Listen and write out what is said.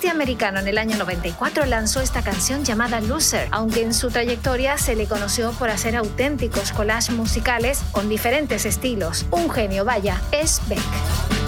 americano en el año 94 lanzó esta canción llamada Loser, aunque en su trayectoria se le conoció por hacer auténticos collages musicales con diferentes estilos. Un genio, vaya, es Beck.